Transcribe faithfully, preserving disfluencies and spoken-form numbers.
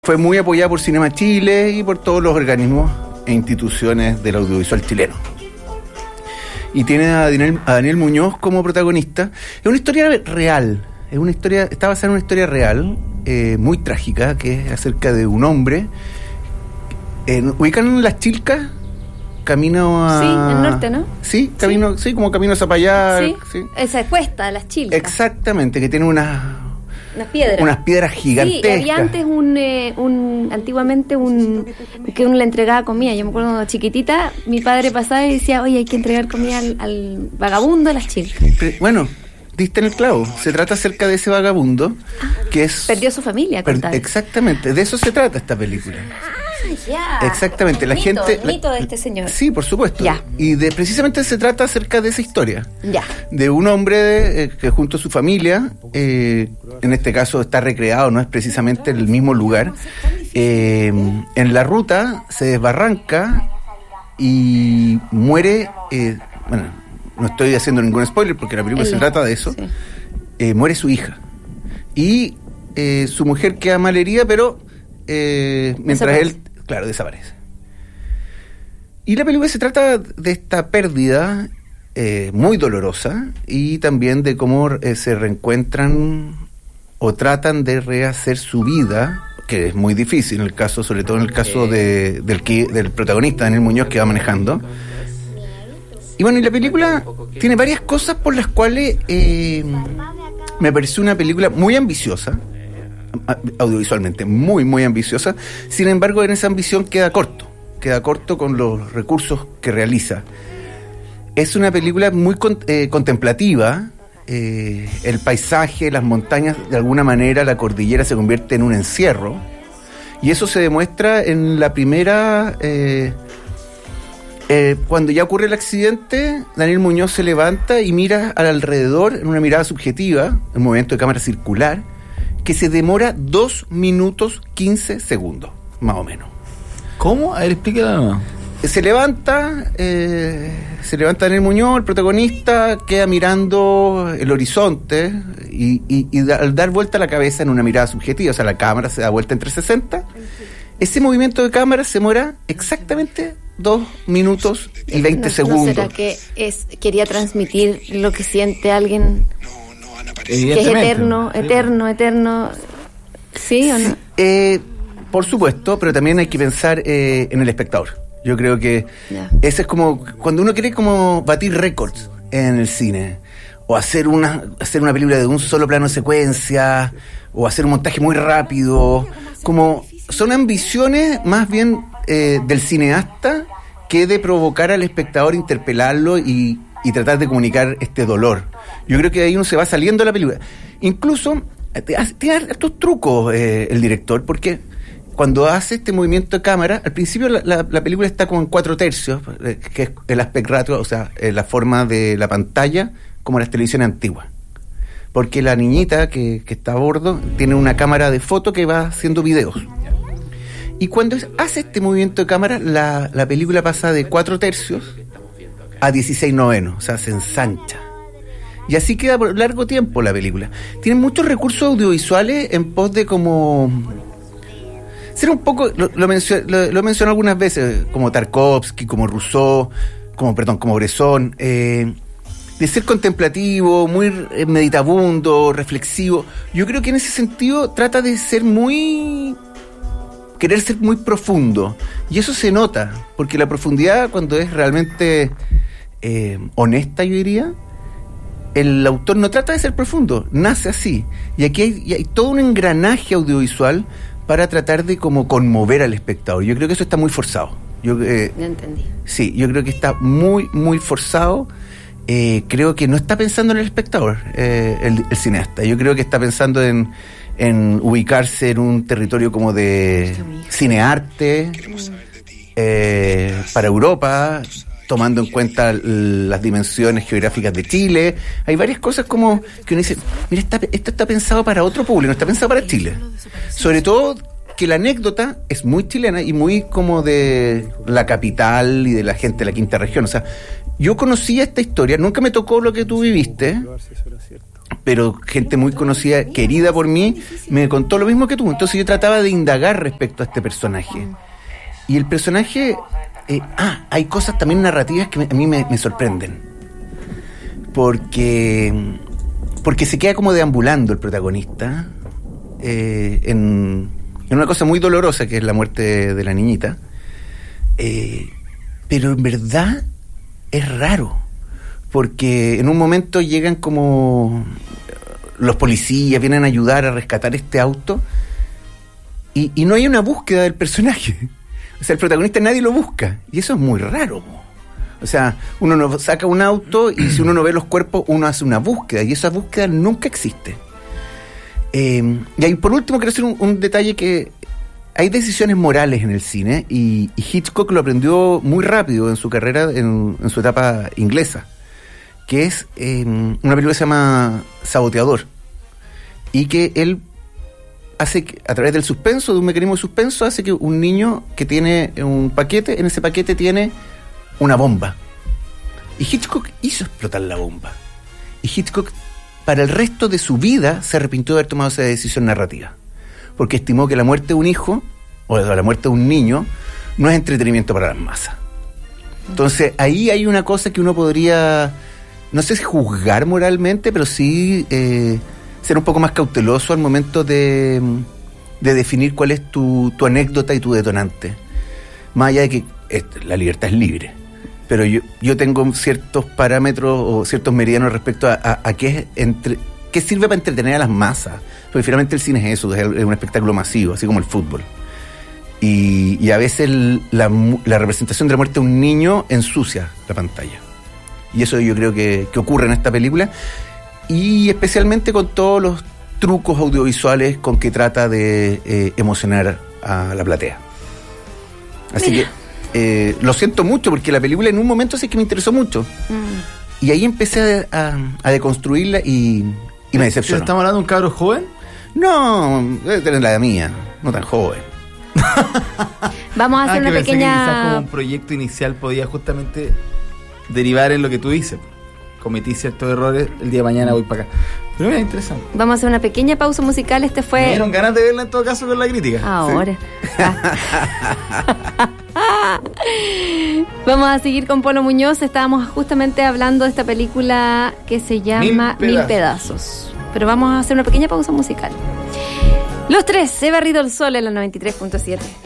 Fue muy apoyada por Cinema Chile y por todos los organismos e instituciones del audiovisual chileno. Y tiene a Daniel, a Daniel Muñoz como protagonista. Es una historia real, es una historia, está basada en una historia real, eh, muy trágica, que es acerca de un hombre. Eh, ¿Ubican Las Chilcas? Camino a... Sí, el norte, ¿no? Sí, camino, sí, sí como camino a Zapallar. Sí, sí. Esa cuesta, Las Chilcas. Exactamente, que tiene unas... Unas piedras. Unas piedras gigantescas. Sí, había antes un, eh, un antiguamente un que uno le entregaba comida. Yo me acuerdo cuando chiquitita, mi padre pasaba y decía, oye, hay que entregar comida al, al vagabundo de Las Chilcas. Bueno, diste en el clavo. Se trata acerca de ese vagabundo ah, que es... Perdió su familia, per- Exactamente, de eso se trata esta película. Ah, ya. Exactamente, la mito, gente... El mito de este señor. Sí, por supuesto. Ya. Y de precisamente se trata acerca de esa historia. Ya. De un hombre eh, que junto a su familia, eh, en este caso está recreado, no es precisamente el mismo lugar, eh, en la ruta se desbarranca y muere, eh, bueno, no estoy haciendo ningún spoiler porque la película el, se trata de eso, sí. eh, muere su hija. Y eh, su mujer queda malherida, pero eh, mientras él... Claro, desaparece. Y la película se trata de esta pérdida eh, muy dolorosa y también de cómo eh, se reencuentran o tratan de rehacer su vida, que es muy difícil en el caso, sobre todo en el caso de, del, que, del protagonista, Daniel Muñoz, que va manejando. Y bueno, y la película tiene varias cosas por las cuales eh, me pareció una película muy ambiciosa, audiovisualmente muy muy ambiciosa. Sin embargo, en esa ambición queda corto queda corto con los recursos que realiza. Es una película muy con, eh, contemplativa. Eh, el paisaje, las montañas, de alguna manera la cordillera se convierte en un encierro, y eso se demuestra en la primera eh, eh, cuando ya ocurre el accidente. Daniel Muñoz se levanta y mira al alrededor en una mirada subjetiva, un movimiento de cámara circular que se demora dos minutos quince segundos, más o menos. ¿Cómo? A ver, explícalo. Se levanta, eh, se levanta Daniel Muñoz, el protagonista, queda mirando el horizonte y, y, y da, al dar vuelta la cabeza en una mirada subjetiva, o sea, la cámara se da vuelta en trescientos sesenta, ese movimiento de cámara se demora exactamente dos minutos y veinte no, segundos. ¿No será que es, quería transmitir lo que siente alguien? Que es eterno, eterno, eterno. ¿Sí o no? Eh, por supuesto, pero también hay que pensar eh, en el espectador. Yo creo que yeah. ese es como cuando uno quiere como batir récords en el cine, o hacer una hacer una película de un solo plano secuencia, o hacer un montaje muy rápido. Como son ambiciones más bien eh, del cineasta que de provocar al espectador, interpelarlo y, y tratar de comunicar este dolor. Yo creo que de ahí uno se va saliendo de la película. Incluso tiene estos trucos eh, el director, porque cuando hace este movimiento de cámara, al principio la, la, la película está como en cuatro tercios, eh, que es el aspect ratio, o sea, eh, la forma de la pantalla como las televisiones antiguas. Porque la niñita que, que está a bordo tiene una cámara de foto que va haciendo videos. Y cuando hace este movimiento de cámara, la, la película pasa de cuatro tercios a dieciséis novenos, o sea, se ensancha. Y así queda por largo tiempo la película. Tiene muchos recursos audiovisuales en pos de como... ser un poco... Lo, lo, mencio, lo, lo mencioné algunas veces, como Tarkovsky, como Rousseau, como, perdón, como Bresson, eh, de ser contemplativo, muy meditabundo, reflexivo. Yo creo que en ese sentido trata de ser muy... querer ser muy profundo. Y eso se nota, porque la profundidad, cuando es realmente eh, honesta, yo diría... el autor no trata de ser profundo, nace así. Y aquí hay, y hay todo un engranaje audiovisual para tratar de como conmover al espectador. Yo creo que eso está muy forzado. Yo, eh, ya entendí. Sí, yo creo que está muy, muy forzado. Eh, creo que no está pensando en el espectador, eh, el, el cineasta. Yo creo que está pensando en, en ubicarse en un territorio como de cinearte eh, para Europa, tomando en cuenta las dimensiones geográficas de Chile. Hay varias cosas como que uno dice, mira, está, esto está pensado para otro público, no está pensado para Chile. Sobre todo que la anécdota es muy chilena y muy como de la capital y de la gente de la quinta región. O sea, yo conocía esta historia, nunca me tocó lo que tú viviste, pero gente muy conocida, querida por mí, me contó lo mismo que tú. Entonces yo trataba de indagar respecto a este personaje. Y el personaje... Eh, ah, hay cosas también narrativas que me, a mí me, me sorprenden. Porque... Porque se queda como deambulando el protagonista eh, en, en una cosa muy dolorosa, que es la muerte de la niñita. Eh, pero en verdad es raro. Porque en un momento llegan como... Los policías vienen a ayudar a rescatar este auto. Y, y no hay una búsqueda del personaje. O sea, el protagonista nadie lo busca. Y eso es muy raro. O sea, uno no saca un auto y si uno no ve los cuerpos, uno hace una búsqueda. Y esa búsqueda nunca existe. Eh, y ahí, por último, quiero hacer un, un detalle que... Hay decisiones morales en el cine. Y, y Hitchcock lo aprendió muy rápido en su carrera, en, en su etapa inglesa. Que es eh, una película que se llama Saboteador. Y que él... hace que, a través del suspenso, de un mecanismo de suspenso, hace que un niño que tiene un paquete, en ese paquete tiene una bomba. Y Hitchcock hizo explotar la bomba. Y Hitchcock, para el resto de su vida, se arrepintió de haber tomado esa decisión narrativa. Porque estimó que la muerte de un hijo, o la muerte de un niño, no es entretenimiento para las masas. Entonces, ahí hay una cosa que uno podría, no sé si juzgar moralmente, pero sí... Eh, ser un poco más cauteloso al momento de, de definir cuál es tu, tu anécdota y tu detonante. Más allá de que eh, la libertad es libre, pero yo, yo tengo ciertos parámetros o ciertos meridianos respecto a, a, a qué, es entre, qué sirve para entretener a las masas. Porque finalmente el cine es eso, es, es un espectáculo masivo, así como el fútbol. Y, y a veces el, la, la representación de la muerte de un niño ensucia la pantalla. Y eso yo creo que, que ocurre en esta película. Y especialmente con todos los trucos audiovisuales con que trata de eh, emocionar a la platea. Así Mira. que eh, lo siento mucho porque la película en un momento sí que me interesó mucho. Mm. Y ahí empecé a, a, a deconstruirla y, y me decepcionó. ¿Estamos hablando de un cabro joven? No, debe tener la edad mía, no tan joven. Vamos a hacer ah, una que pequeña... Que quizás como un proyecto inicial podía justamente derivar en lo que tú dices. Cometí ciertos errores, el día de mañana voy para acá. Pero mira, interesante. Vamos a hacer una pequeña pausa musical. Este fue... Me dieron ganas de verla en todo caso con la crítica. Ahora. Sí. Vamos a seguir con Polo Muñoz. Estábamos justamente hablando de esta película que se llama Mil Pedazos. Mil Pedazos. Pero vamos a hacer una pequeña pausa musical. Los tres, he barrido el sol en la noventa y tres punto siete.